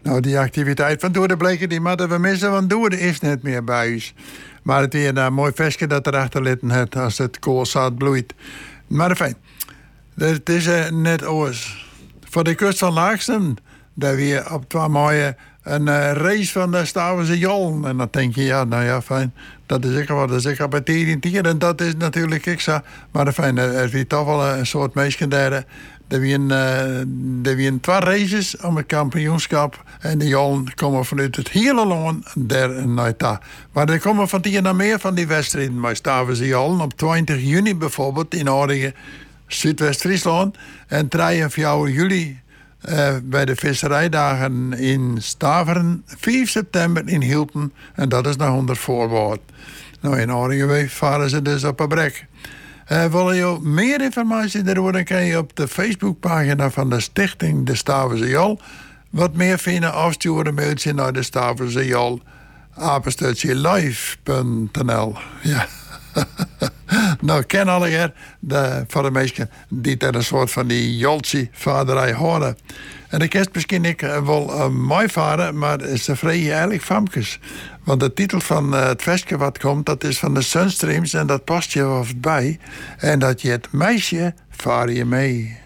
Nou, die activiteit van Doerde bleken die moeten we missen, want Doerde is net meer bij ons. Maar het is een mooi vestje dat erachter litten heeft als het koolzaad bloeit. Maar fijn, het is net oors. Voor de kust van Laakstem, daar weer op 2 mooie een race van de Stavense Jol. En dan denk je, ja, nou ja, fijn. Dat is zeker wat, dat is zeker bij 10 tier. En dat is natuurlijk ik zo. Maar fijn, er is toch wel een soort meisje daar. Er zijn 2 races om het kampioenschap. En de Jolen komen vanuit het hele land daar naartoe. Maar er komen van die naar meer van die wedstrijden bij Stavense Jolen. Op 20 juni bijvoorbeeld in Oringen, Zuidwest-Friesland. En 3 en 4 juli bij de visserijdagen in Staveren. 5 september in Hilpen. En dat is naar 100 voorwoord. Nou, in Oringen varen ze dus op een brek. Wil je meer informatie daarover, dan kan je op de Facebookpagina van de Stichting De Stavense Jol wat meer vinden. Afsturen een mailtje naar de Stavense Jol @live.nl. Ja. Nou, ken alle voor de mensen die er een soort van die joltje vaderij horen. En de kerst misschien ik wel mooi varen, maar ze vrij eigenlijk famkes. Want de titel van het festje wat komt, dat is van de Sunstreams en dat past je wat bij. En dat je het meisje vaar je mee.